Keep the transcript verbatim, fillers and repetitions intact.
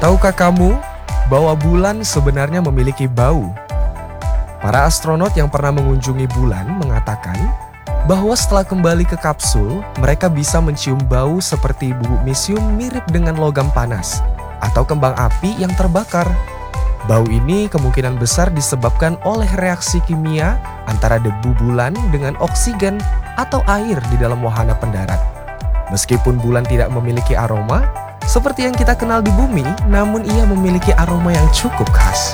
Tahukah kamu bahwa bulan sebenarnya memiliki bau? Para astronot yang pernah mengunjungi bulan mengatakan bahwa setelah kembali ke kapsul, mereka bisa mencium bau seperti bubuk misium mirip dengan logam panas atau kembang api yang terbakar. Bau ini kemungkinan besar disebabkan oleh reaksi kimia antara debu bulan dengan oksigen atau air di dalam wahana pendarat. Meskipun bulan tidak memiliki aroma seperti yang kita kenal di bumi, namun ia memiliki aroma yang cukup khas.